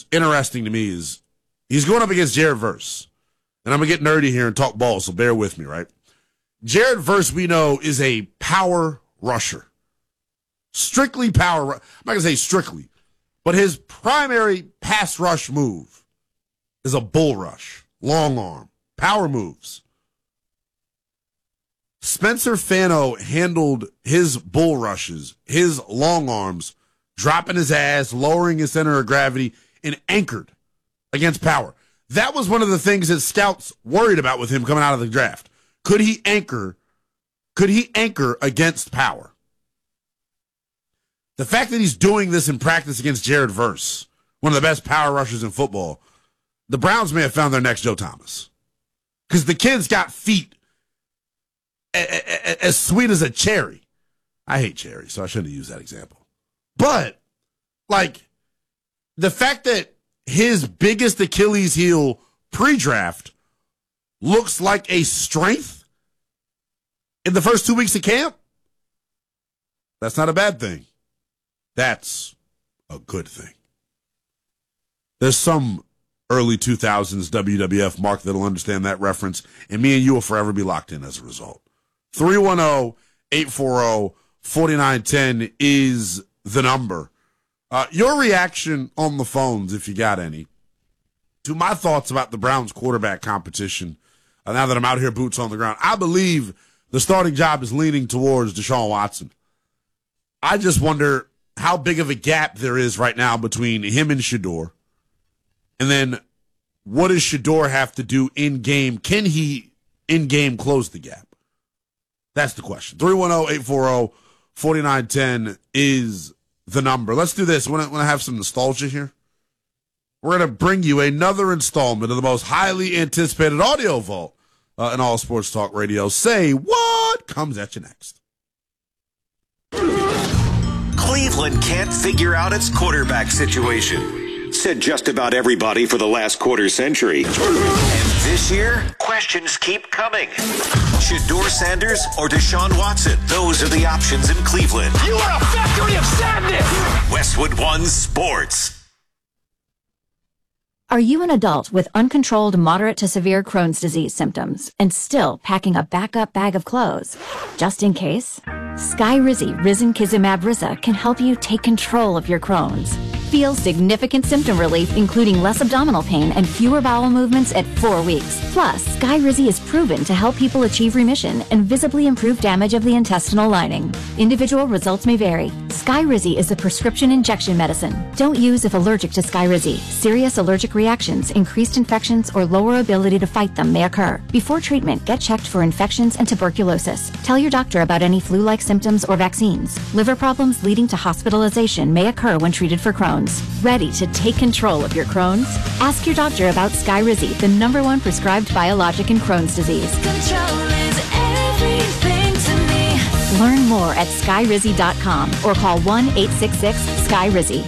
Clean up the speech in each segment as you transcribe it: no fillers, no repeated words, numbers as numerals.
interesting to me is he's going up against Jared Verse. And I'm going to get nerdy here and talk ball, so bear with me, right? Jared Verse, we know, is a power rusher. Strictly power. I'm not going to say strictly, but his primary pass rush move is a bull rush, long arm, power moves. Spencer Fano handled his bull rushes, his long arms, dropping his ass, lowering his center of gravity, and anchored against power. That was one of the things that scouts worried about with him coming out of the draft. Could he anchor against power? The fact that he's doing this in practice against Jared Verse, one of the best power rushers in football, the Browns may have found their next Joe Thomas. Because the kid's got feet as sweet as a cherry. I hate cherry, so I shouldn't have used that example. But, like, the fact that his biggest Achilles heel pre-draft looks like a strength in the first 2 weeks of camp, that's not a bad thing. That's a good thing. There's some early 2000s WWF mark that'll understand that reference, and me and you will forever be locked in as a result. 310-840-4910 is the number. Your reaction on the phones, if you got any, to my thoughts about the Browns quarterback competition, now that I'm out here boots on the ground. I believe the starting job is leaning towards Deshaun Watson. I just wonder how big of a gap there is right now between him and Shedeur. And then what does Shedeur have to do in-game? Can he, in-game, close the gap? That's the question. 310-840-4910 is the number. Let's do this. I want to have some nostalgia here. We're going to bring you another installment of the most highly anticipated audio vault in all sports talk radio. Say what comes at you next. Cleveland can't figure out its quarterback situation. Said just about everybody for the last quarter century. And this year, questions keep coming. Shedeur Sanders or Deshaun Watson? Those are the options in Cleveland. You are a factory of sadness! Westwood One Sports. Are you an adult with uncontrolled moderate to severe Crohn's disease symptoms and still packing a backup bag of clothes? Just in case? Skyrizi Risankizumab Riza can help you take control of your Crohn's. Feel significant symptom relief, including less abdominal pain and fewer bowel movements at 4 weeks. Plus, Skyrizi is proven to help people achieve remission and visibly improve damage of the intestinal lining. Individual results may vary. Skyrizi is a prescription injection medicine. Don't use if allergic to Skyrizi. Serious allergic reactions, increased infections, or lower ability to fight them may occur. Before treatment, get checked for infections and tuberculosis. Tell your doctor about any flu-like symptoms or vaccines. Liver problems leading to hospitalization may occur when treated for Crohn's. Ready to take control of your Crohn's? Ask your doctor about Skyrizi, the #1 prescribed biologic in Crohn's disease. Control is everything to me. Learn more at skyrizi.com or call 1-866-SKYRIZI.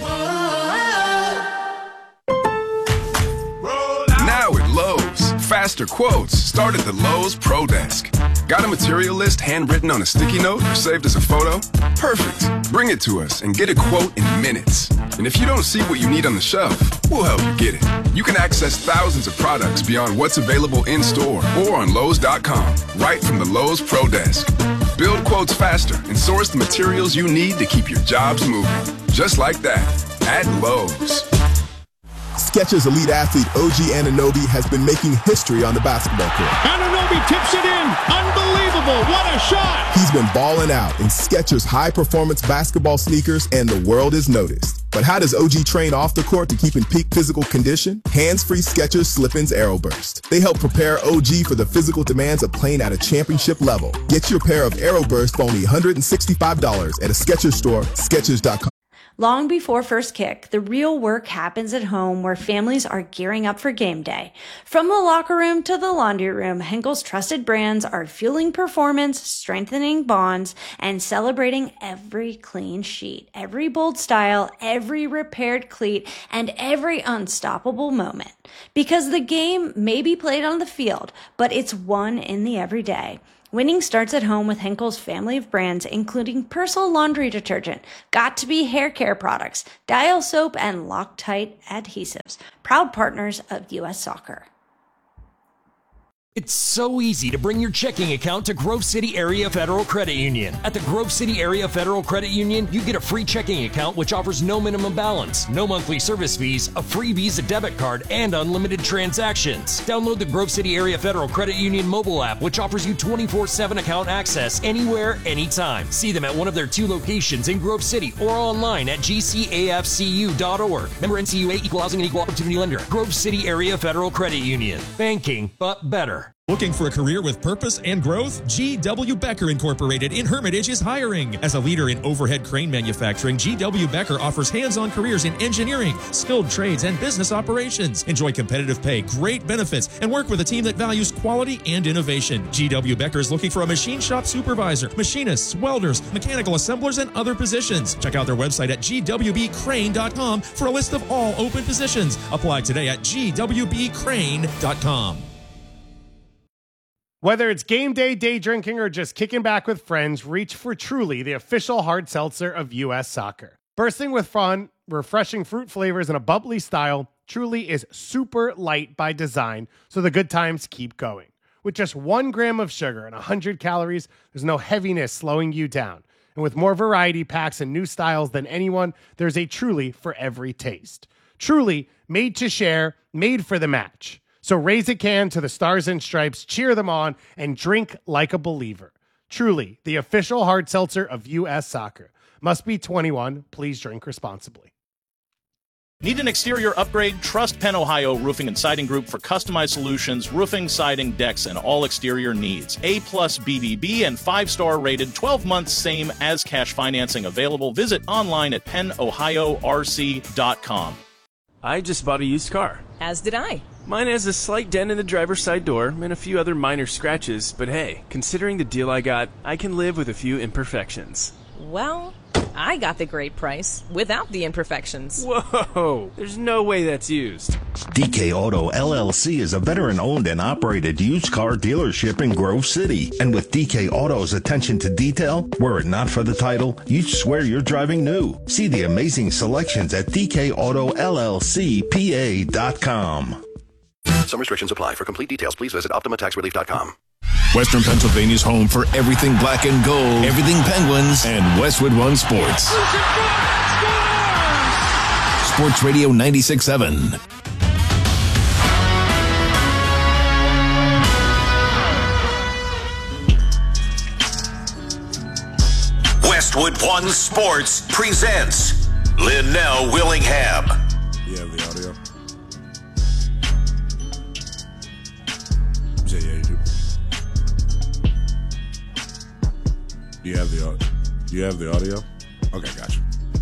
Now at Lowe's, faster quotes start at the Lowe's Pro Desk. Got a material list handwritten on a sticky note or saved as a photo? Perfect. Bring it to us and get a quote in minutes. And if you don't see what you need on the shelf, we'll help you get it. You can access thousands of products beyond what's available in store or on Lowe's.com, right from the Lowe's Pro Desk. Build quotes faster and source the materials you need to keep your jobs moving. Just like that, at Lowe's. Skechers elite athlete OG Anunoby has been making history on the basketball court. Anunoby tips it in. Unbelievable. What a shot. He's been balling out in Skechers high-performance basketball sneakers, and the world is noticed. But how does OG train off the court to keep in peak physical condition? Hands-free Skechers Slip-ins Aeroburst. They help prepare OG for the physical demands of playing at a championship level. Get your pair of Aeroburst for only $165 at a Skechers store, Skechers.com. Long before first kick, the real work happens at home where families are gearing up for game day. From the locker room to the laundry room, Henkel's trusted brands are fueling performance, strengthening bonds, and celebrating every clean sheet, every bold style, every repaired cleat, and every unstoppable moment. Because the game may be played on the field, but it's won in the everyday. Winning starts at home with Henkel's family of brands, including Persil laundry detergent, Got2b hair care products, Dial soap, and Loctite adhesives. Proud partners of U.S. Soccer. It's so easy to bring your checking account to Grove City Area Federal Credit Union. At the Grove City Area Federal Credit Union, you get a free checking account which offers no minimum balance, no monthly service fees, a free Visa debit card, and unlimited transactions. Download the Grove City Area Federal Credit Union mobile app, which offers you 24/7 account access anywhere, anytime. See them at one of their 2 locations in Grove City or online at gcafcu.org. Member NCUA, Equal Housing and Equal Opportunity Lender. Grove City Area Federal Credit Union. Banking, but better. Looking for a career with purpose and growth? G.W. Becker Incorporated in Hermitage is hiring. As a leader in overhead crane manufacturing, G.W. Becker offers hands-on careers in engineering, skilled trades, and business operations. Enjoy competitive pay, great benefits, and work with a team that values quality and innovation. G.W. Becker is looking for a machine shop supervisor, machinists, welders, mechanical assemblers, and other positions. Check out their website at gwbcrane.com for a list of all open positions. Apply today at gwbcrane.com. Whether it's game day, day drinking, or just kicking back with friends, reach for Truly, the official hard seltzer of U.S. Soccer. Bursting with fun, refreshing fruit flavors, and a bubbly style, Truly is super light by design, so the good times keep going. With just 1 gram of sugar and 100 calories, there's no heaviness slowing you down. And with more variety packs and new styles than anyone, there's a Truly for every taste. Truly, made to share, made for the match. So raise a can to the Stars and Stripes, cheer them on, and drink like a believer. Truly, the official hard seltzer of U.S. Soccer. Must be 21. Please drink responsibly. Need an exterior upgrade? Trust Penn Ohio Roofing and Siding Group for customized solutions, roofing, siding, decks, and all exterior needs. A+ BBB and 5-star rated, 12 months same as cash financing available. Visit online at pennohiorc.com. I just bought a used car. As did I. Mine has a slight dent in the driver's side door and a few other minor scratches, but hey, considering the deal I got, I can live with a few imperfections. Well, I got the great price without the imperfections. Whoa, there's no way that's used. DK Auto LLC is a veteran-owned and operated used car dealership in Grove City. And with DK Auto's attention to detail, were it not for the title, you'd swear you're driving new. See the amazing selections at DKAutoLLCPA.com. Some restrictions apply. For complete details, please visit OptimaTaxRelief.com. Western Pennsylvania's home for everything black and gold, everything Penguins, and Westwood One Sports. Sports Radio 96.7. Westwood One Sports presents Linnell Willingham. You have the audio? Do you have the audio? Okay, gotcha.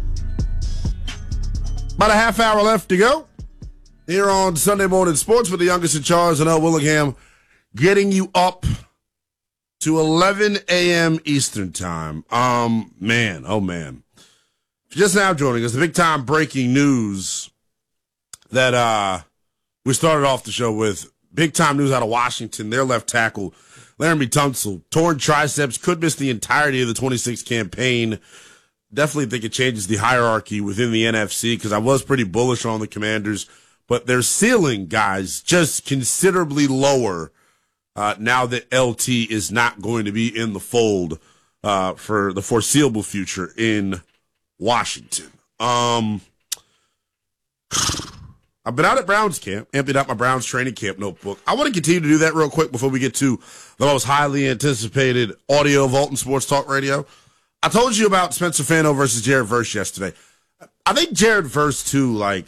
About a half hour left to go here on Sunday Morning Sports with the youngest in charge, Linnell Willingham, getting you up to 11 a.m. Eastern time. Man. If you're just now joining us, the big time breaking news that we started off the show with. Big time news out of Washington. Their left tackle, Laramie Tunsil, torn triceps, could miss the entirety of the 26 campaign. Definitely think it changes the hierarchy within the NFC because I was pretty bullish on the Commanders, but their ceiling, guys, just considerably lower now that LT is not going to be in the fold for the foreseeable future in Washington. I've been out at Browns camp, emptied out my Browns training camp notebook. I want to continue to do that real quick before we get to the most highly anticipated audio of Alton Sports Talk Radio. I told you about Spencer Fano versus Jared Verse yesterday. I think Jared Verse, too, like,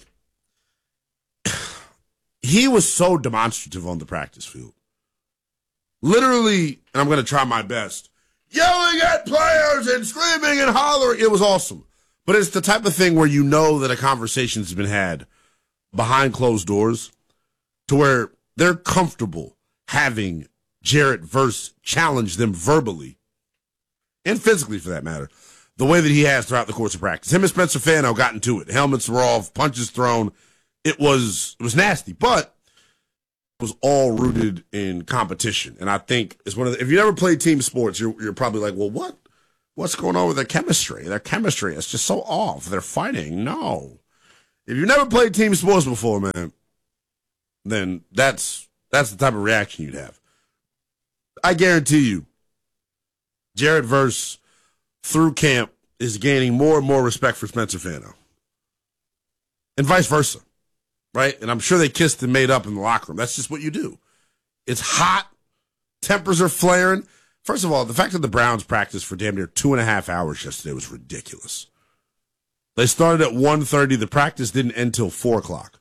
he was so demonstrative on the practice field. Literally, and I'm going to try my best, yelling at players and screaming and hollering. It was awesome. But it's the type of thing where you know that a conversation's been had behind closed doors to where they're comfortable having Jared Verse challenge them verbally and physically, for that matter, the way that he has throughout the course of practice. Him and Spencer Fano got into it. Helmets were off, punches thrown. It was nasty. But was all rooted in competition. And I think it's one of the, if you never played team sports, you're probably like, well, what's going on with their chemistry? Their chemistry is just so off. They're fighting. No. If you've never played team sports before, man, then that's the type of reaction you'd have. I guarantee you, Jared Verse, through camp, is gaining more and more respect for Spencer Fano. And vice versa, right? And I'm sure they kissed and made up in the locker room. That's just what you do. It's hot. Tempers are flaring. First of all, the fact that the Browns practiced for damn near 2.5 hours yesterday was ridiculous. They started at 1:30. The practice didn't end till 4 o'clock.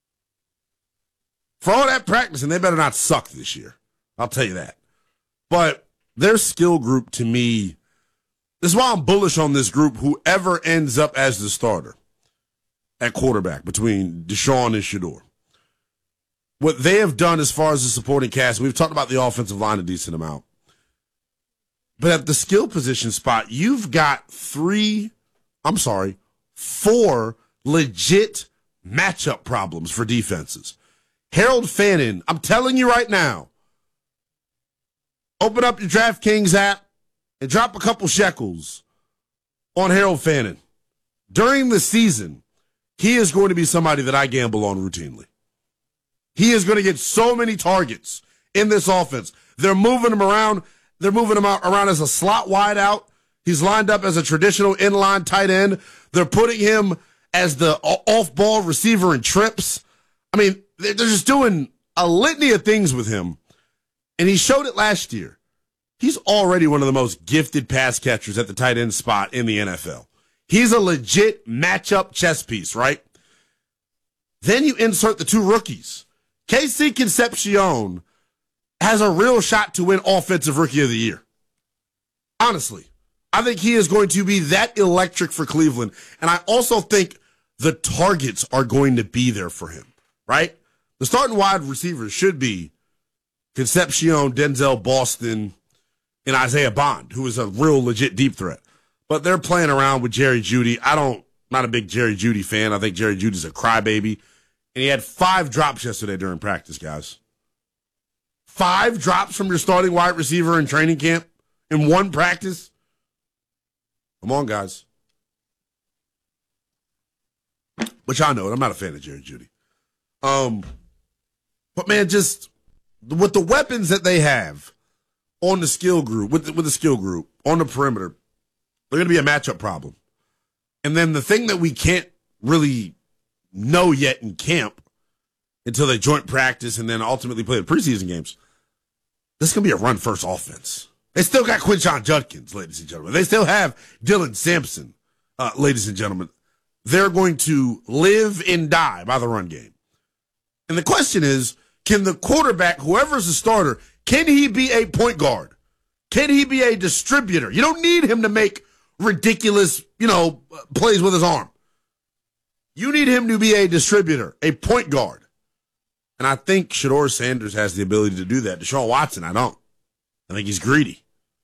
For all that practice, and they better not suck this year. I'll tell you that. But their skill group, to me, this is why I'm bullish on this group, whoever ends up as the starter at quarterback between Deshaun and Shedeur. What they have done as far as the supporting cast, we've talked about the offensive line a decent amount. But at the skill position spot, you've got 4 legit matchup problems for defenses. Harold Fannin, I'm telling you right now, open up your DraftKings app and drop a couple shekels on Harold Fannin. During the season, he is going to be somebody that I gamble on routinely. He is going to get so many targets in this offense. They're moving him around. They're moving him around as a slot wide out. He's lined up as a traditional inline tight end. They're putting him as the off-ball receiver in trips. I mean, they're just doing a litany of things with him. And he showed it last year. He's already one of the most gifted pass catchers at the tight end spot in the NFL. He's a legit matchup chess piece, right? Then you insert the 2 rookies. Casey Concepcion has a real shot to win Offensive Rookie of the Year. Honestly, I think he is going to be that electric for Cleveland. And I also think the targets are going to be there for him, right? The starting wide receivers should be Concepcion, Denzel Boston, and Isaiah Bond, who is a real legit deep threat. But they're playing around with Jerry Jeudy. Not a big Jerry Jeudy fan. I think Jerry Jeudy's a crybaby. And he had 5 drops yesterday during practice, guys. 5 drops from your starting wide receiver in training camp in one practice? Come on, guys. Which I know, I'm not a fan of Jerry Jeudy. But man, just with the weapons that they have on the skill group, with the skill group on the perimeter, they're going to be a matchup problem. And then the thing that we can't really know yet in camp until they joint practice and then ultimately play the preseason games, this is going to be a run-first offense. They still got Quinshon Judkins, ladies and gentlemen. They still have Dylan Sampson, ladies and gentlemen. They're going to live and die by the run game. And the question is, can the quarterback, whoever's the starter, can he be a point guard? Can he be a distributor? You don't need him to make ridiculous, plays with his arm. You need him to be a distributor, a point guard. And I think Shedeur Sanders has the ability to do that. Deshaun Watson, I don't. I think he's greedy.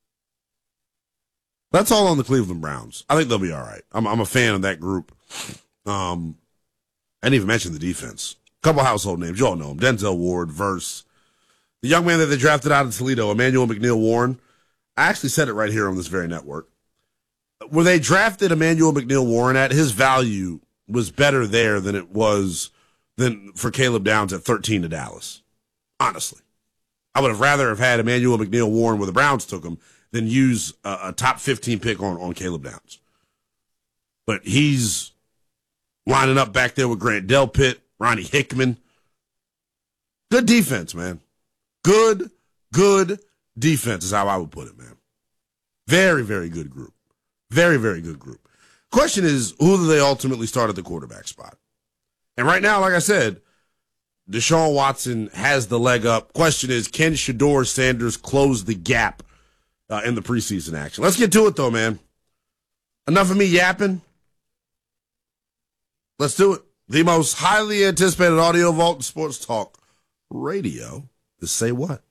That's all on the Cleveland Browns. I think they'll be all right. I'm a fan of that group. I didn't even mention the defense. A couple household names. You all know them. Denzel Ward, Verse. The young man that they drafted out of Toledo, Emmanuel McNeil-Warren. I actually said it right here on this very network. Where they drafted Emmanuel McNeil-Warren at, his value was better there than it was than for Caleb Downs at 13 to Dallas. Honestly. I would have rather have had Emmanuel McNeil-Warren where the Browns took him than use a top 15 pick on Caleb Downs. But he's lining up back there with Grant Delpit, Ronnie Hickman. Good defense, man. Good defense is how I would put it, man. Very, very good group. Very, very good group. Question is, who do they ultimately start at the quarterback spot? And right now, like I said, Deshaun Watson has the leg up. Question is, can Shedeur Sanders close the gap in the preseason action? Let's get to it, though, man. Enough of me yapping. Let's do it. The most highly anticipated audio vault in sports talk radio is Say What?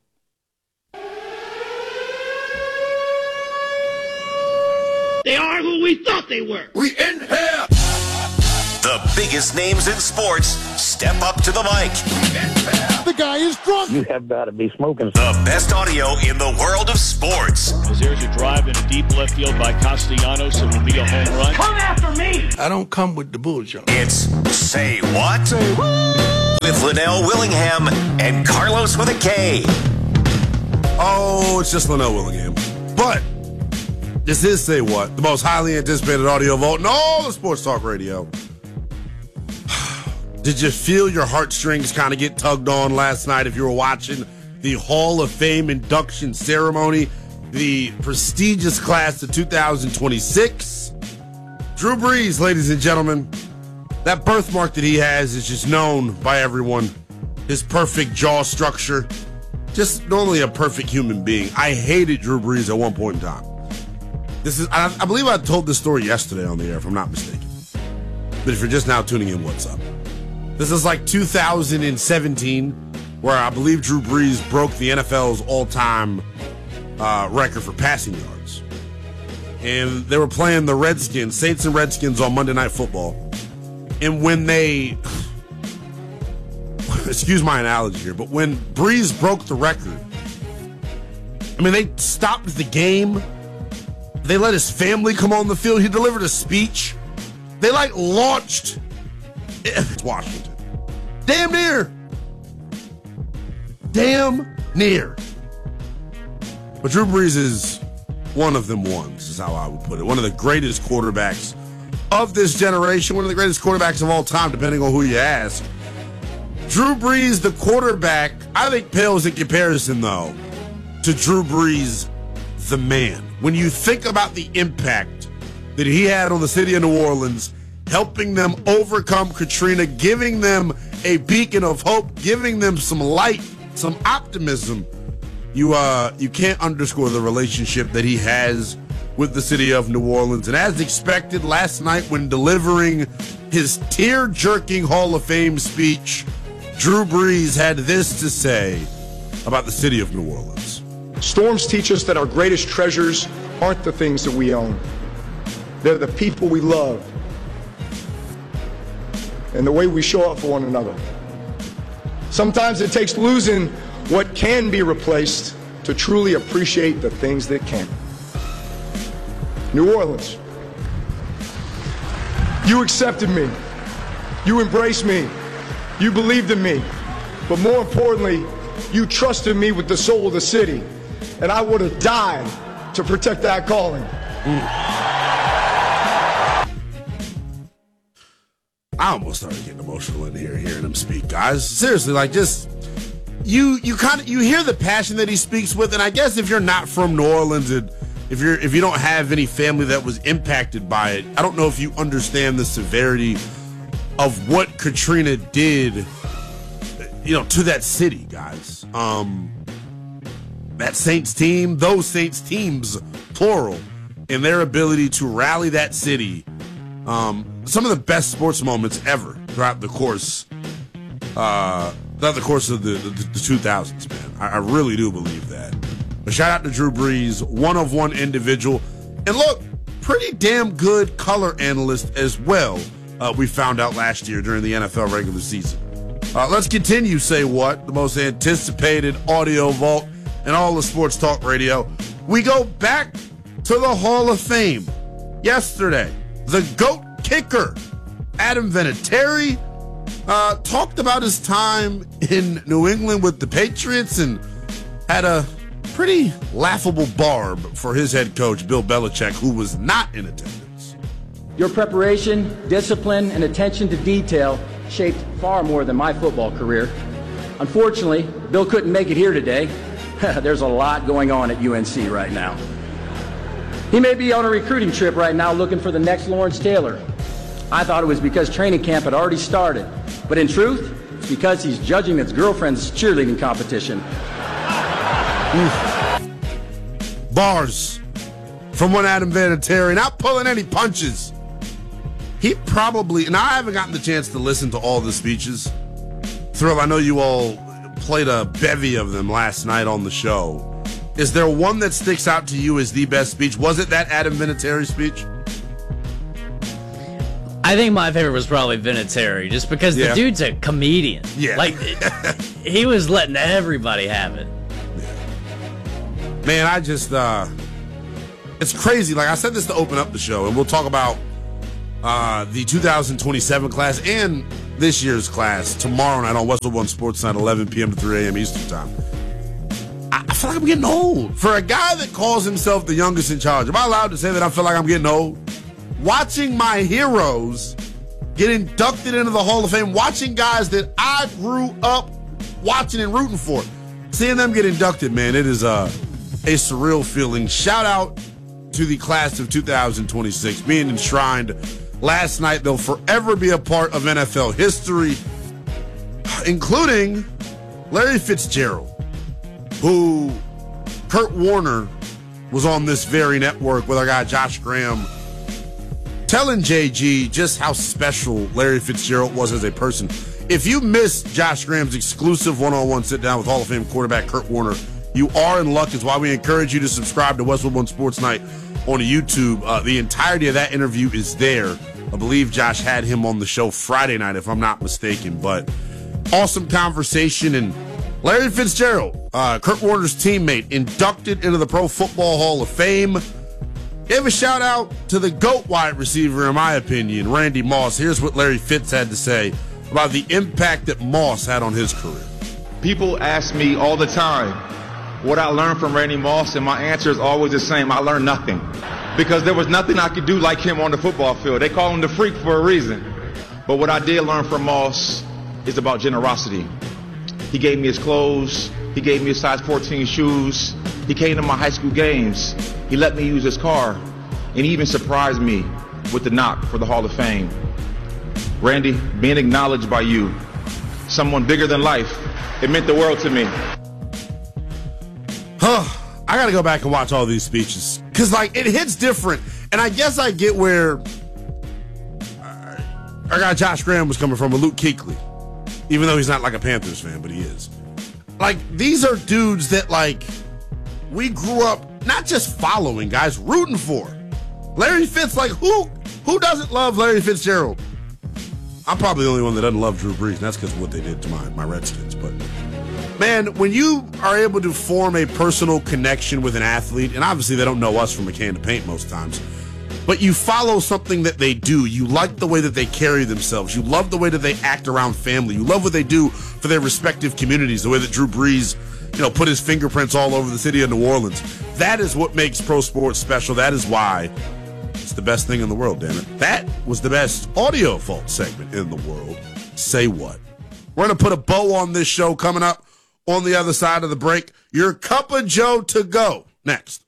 They are who we thought they were. We in here. The biggest names in sports step up to the mic. The guy is drunk. You have got to be smoking. The best audio in the world of sports. As there's a drive in a deep left field by Castellanos, it will be a home run. Come after me! I don't come with the bullshit. It's Say What? Say what? With Linnell Willingham and Carlos with a K. Oh, it's just Linnell Willingham. But this is Say What, the most highly anticipated audio vault in all the sports talk radio. Did you feel your heartstrings kind of get tugged on last night if you were watching the Hall of Fame induction ceremony, the prestigious class of 2026? Drew Brees, ladies and gentlemen, that birthmark that he has is just known by everyone. His perfect jaw structure, just normally a perfect human being. I hated Drew Brees at one point in time. I believe I told this story yesterday on the air, if I'm not mistaken. But if you're just now tuning in, what's up? This is like 2017, where I believe Drew Brees broke the NFL's all-time record for passing yards. And they were playing the Redskins, Saints and Redskins, on Monday Night Football. And when they, excuse my analogy here, but when Brees broke the record, I mean, they stopped the game. They let his family come on the field. He delivered a speech. They launched. It's Washington. Damn near. But Drew Brees is one of them ones, is how I would put it. One of the greatest quarterbacks of this generation. One of the greatest quarterbacks of all time, depending on who you ask. Drew Brees, the quarterback, I think pales in comparison, though, to Drew Brees, the man. When you think about the impact that he had on the city of New Orleans, helping them overcome Katrina, giving them a beacon of hope, giving them some light, some optimism, you can't underscore the relationship that he has with the city of New Orleans. And as expected, last night when delivering his tear-jerking Hall of Fame speech, Drew Brees had this to say about the city of New Orleans. Storms teach us that our greatest treasures aren't the things that we own. They're the people we love and the way we show up for one another. Sometimes it takes losing what can be replaced to truly appreciate the things that can. New Orleans, you accepted me. You embraced me. You believed in me. But more importantly, you trusted me with the soul of the city. And I would have died to protect that calling. I almost started getting emotional in here hearing him speak, guys. Seriously, just you hear the passion that he speaks with, and I guess if you're not from New Orleans and if you don't have any family that was impacted by it, I don't know if you understand the severity of what Katrina did, to that city, guys. That Saints team, those Saints teams, plural, and their ability to rally that city. Some of the best sports moments ever throughout the course of the 2000s, man. I really do believe that. But shout out to Drew Brees, one-of-one individual. And look, pretty damn good color analyst as well, we found out last year during the NFL regular season. Let's continue, Say What, the most anticipated audio vault in all of sports talk radio. We go back to the Hall of Fame. Yesterday, the GOAT kicker, Adam Vinatieri, talked about his time in New England with the Patriots and had a pretty laughable barb for his head coach, Bill Belichick, who was not in attendance. Your preparation, discipline, and attention to detail shaped far more than my football career. Unfortunately, Bill couldn't make it here today. There's a lot going on at UNC right now. He may be on a recruiting trip right now looking for the next Lawrence Taylor. I thought it was because training camp had already started. But in truth, it's because he's judging his girlfriend's cheerleading competition. Bars from one Adam Vinatieri, not pulling any punches. He probably, and I haven't gotten the chance to listen to all the speeches. Thrill, I know you all played a bevy of them last night on the show. Is there one that sticks out to you as the best speech? Was it that Adam Vinatieri speech? I think my favorite was probably Vinatieri, just because the dude's a comedian. Yeah. Like, he was letting everybody have it. Man, I just, it's crazy. Like, I said this to open up the show, and we'll talk about the 2027 class and this year's class tomorrow night on Westwood One Sports Night, 11 p.m. to 3 a.m. Eastern Time. I feel like I'm getting old. For a guy that calls himself the youngest in charge, am I allowed to say that I feel like I'm getting old? Watching my heroes get inducted into the Hall of Fame, watching guys that I grew up watching and rooting for, seeing them get inducted, man, it is a surreal feeling. Shout out to the class of 2026 being enshrined last night. They'll forever be a part of NFL history, including Larry Fitzgerald, who Kurt Warner was on this very network with our guy Josh Graham telling JG just how special Larry Fitzgerald was as a person. If you missed Josh Graham's exclusive one-on-one sit-down with Hall of Fame quarterback Kurt Warner, you are in luck. Is why we encourage you to subscribe to Westwood One Sports Night on YouTube. The entirety of that interview is there. I believe Josh had him on the show Friday night, if I'm not mistaken. But awesome conversation. And Larry Fitzgerald, Kurt Warner's teammate, inducted into the Pro Football Hall of Fame. Gave a shout out to the GOAT wide receiver, in my opinion, Randy Moss. Here's what Larry Fitz had to say about the impact that Moss had on his career. People ask me all the time what I learned from Randy Moss, and my answer is always the same. I learned nothing. Because there was nothing I could do like him on the football field. They call him the freak for a reason. But what I did learn from Moss is about generosity. He gave me his clothes. He gave me his size 14 shoes. He came to my high school games. He let me use his car. And he even surprised me with the knock for the Hall of Fame. Randy, being acknowledged by you, someone bigger than life, it meant the world to me. I got to go back and watch all these speeches because, like, it hits different. And I guess I get where our guy Josh Graham was coming from with Luke Kuechly, even though he's not like a Panthers fan, but he is. Like, these are dudes that, like, we grew up not just following, guys, rooting for. Larry Fitz, like, who doesn't love Larry Fitzgerald? I'm probably the only one that doesn't love Drew Brees, and that's because of what they did to my Redskins. But, man, when you are able to form a personal connection with an athlete, and obviously they don't know us from a can of paint most times, but you follow something that they do. You like the way that they carry themselves. You love the way that they act around family. You love what they do for their respective communities, the way that Drew Brees, put his fingerprints all over the city of New Orleans. That is what makes pro sports special. That is why it's the best thing in the world, damn it. That was the best audio vault segment in the world. Say what? We're going to put a bow on this show coming up on the other side of the break. Your Cup of Joe to go next.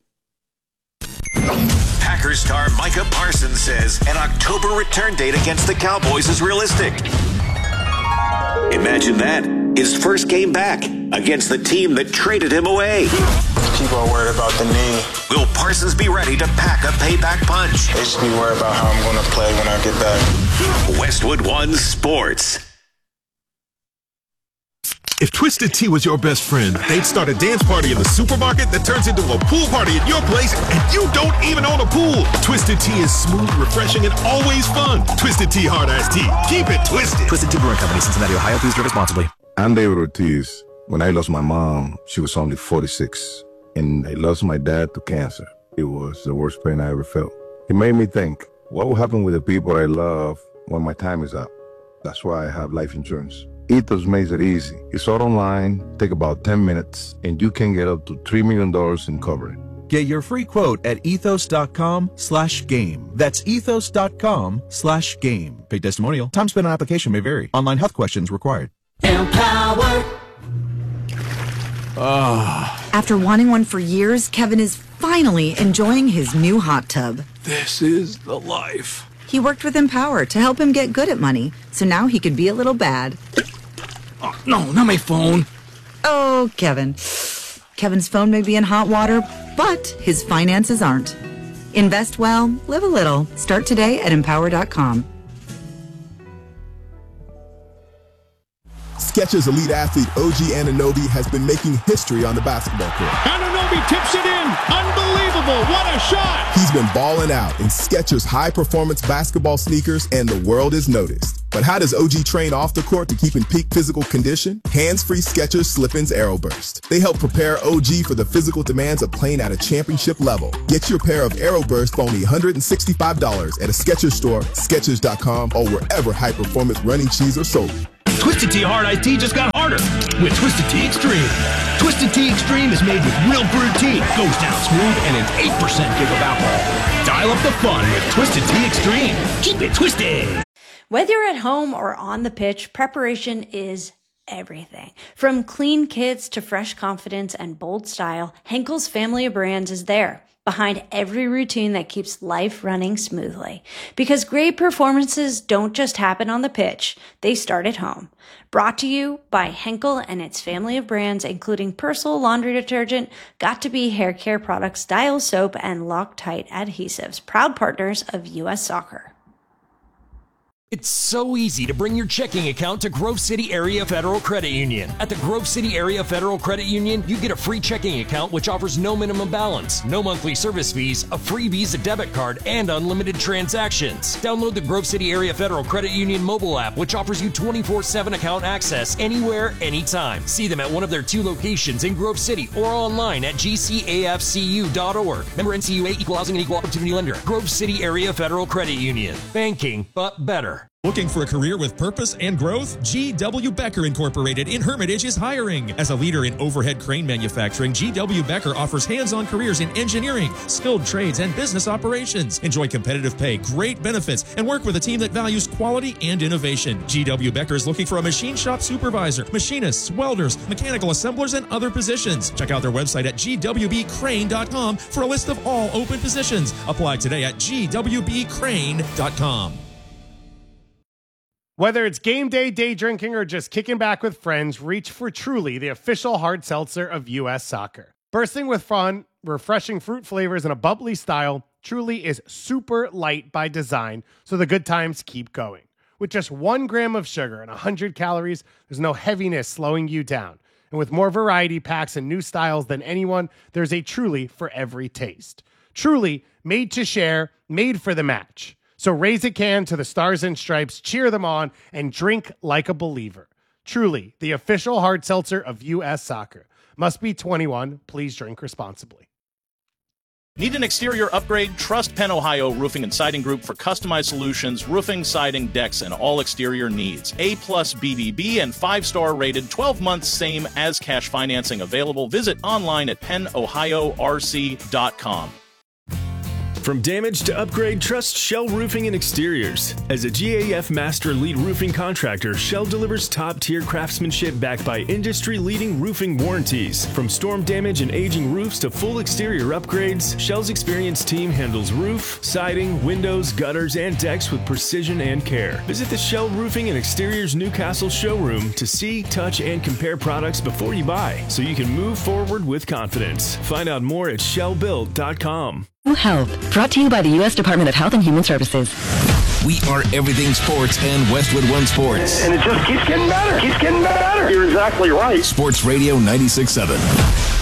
Packers star Micah Parsons says an October return date against the Cowboys is realistic. Imagine that. His first game back against the team that traded him away. People are worried about the knee. Will Parsons be ready to pack a payback punch? They should be worried about how I'm going to play when I get back. Westwood One Sports. If Twisted Tea was your best friend, they'd start a dance party in the supermarket that turns into a pool party at your place, and you don't even own a pool. Twisted Tea is smooth, refreshing, and always fun. Twisted Tea Hard Iced Tea. Keep it twisted. Twisted Tea Brewing Company, Cincinnati, Ohio. Please drink responsibly. I'm David Ortiz. When I lost my mom, she was only 46, and I lost my dad to cancer. It was the worst pain I ever felt. It made me think, what will happen with the people I love when my time is up? That's why I have life insurance. Ethos makes it easy. It's all online, take about 10 minutes, and you can get up to $3 million in coverage. Get your free quote at ethos.com/game. That's ethos.com/game. Paid testimonial. Time spent on application may vary. Online health questions required. Empower. After wanting one for years, Kevin is finally enjoying his new hot tub. This is the life. He worked with Empower to help him get good at money, so now he could be a little bad. Oh, no, not my phone. Oh, Kevin. Kevin's phone may be in hot water, but his finances aren't. Invest well, live a little. Start today at Empower.com. Skechers Elite athlete OG Anunoby has been making history on the basketball court. Anunoby tips it in. Unbelievable. What a shot. He's been balling out in Skechers high-performance basketball sneakers, and the world is noticed. But how does OG train off the court to keep in peak physical condition? Hands-free Skechers Slip-ins AeroBurst. They help prepare OG for the physical demands of playing at a championship level. Get your pair of AeroBurst for only $165 at a Skechers store, Skechers.com, or wherever high-performance running shoes are sold. Twisted Tea Hard Iced Tea just got harder with Twisted Tea Extreme. Twisted Tea Extreme is made with real brewed tea, goes down smooth, and an 8% give of alcohol. Dial up the fun with Twisted Tea Extreme. Keep it twisted. Whether you're at home or on the pitch, preparation is everything. From clean kits to fresh confidence and bold style, Henkel's family of brands is there, behind every routine that keeps life running smoothly. Because great performances don't just happen on the pitch, they start at home. Brought to you by Henkel and its family of brands, including Persil laundry detergent, Got2b hair care products, Dial soap, and Loctite adhesives, proud partners of U.S. Soccer. It's so easy to bring your checking account to Grove City Area Federal Credit Union. At the Grove City Area Federal Credit Union, you get a free checking account which offers no minimum balance, no monthly service fees, a free Visa debit card, and unlimited transactions. Download the Grove City Area Federal Credit Union mobile app, which offers you 24/7 account access anywhere, anytime. See them at one of their 2 locations in Grove City or online at gcafcu.org. Member NCUA, Equal Housing and Equal Opportunity Lender. Grove City Area Federal Credit Union. Banking, but better. Looking for a career with purpose and growth? G.W. Becker Incorporated in Hermitage is hiring. As a leader in overhead crane manufacturing, G.W. Becker offers hands-on careers in engineering, skilled trades, and business operations. Enjoy competitive pay, great benefits, and work with a team that values quality and innovation. G.W. Becker is looking for a machine shop supervisor, machinists, welders, mechanical assemblers, and other positions. Check out their website at gwbcrane.com for a list of all open positions. Apply today at gwbcrane.com. Whether it's game day, day drinking, or just kicking back with friends, reach for Truly, the official hard seltzer of U.S. Soccer. Bursting with fun, refreshing fruit flavors, and a bubbly style, Truly is super light by design, so the good times keep going. With just 1 gram of sugar and 100 calories, there's no heaviness slowing you down. And with more variety packs and new styles than anyone, there's a Truly for every taste. Truly, made to share, made for the match. So raise a can to the Stars and Stripes, cheer them on, and drink like a believer. Truly, the official hard seltzer of U.S. Soccer. Must be 21. Please drink responsibly. Need an exterior upgrade? Trust Penn Ohio Roofing and Siding Group for customized solutions, roofing, siding, decks, and all exterior needs. A+ BBB and 5-star rated, 12 months same as cash financing available. Visit online at pennohiorc.com. From damage to upgrade, trust Shell Roofing and Exteriors. As a GAF Master Lead Roofing Contractor, Shell delivers top-tier craftsmanship backed by industry-leading roofing warranties. From storm damage and aging roofs to full exterior upgrades, Shell's experienced team handles roof, siding, windows, gutters, and decks with precision and care. Visit the Shell Roofing and Exteriors Newcastle showroom to see, touch, and compare products before you buy, so you can move forward with confidence. Find out more at shellbuilt.com. Health, brought to you by the U.S. Department of Health and Human Services. We are everything sports and Westwood One Sports. And it just keeps getting better. Keeps getting better. You're exactly right. Sports Radio 96.7.